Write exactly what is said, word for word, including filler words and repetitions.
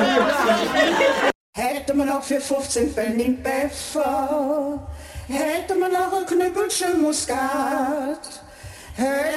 Hätte man auch für fünfzehn Pfennig Pfeffer, hätte man auch ein Knüppelchen Muskat.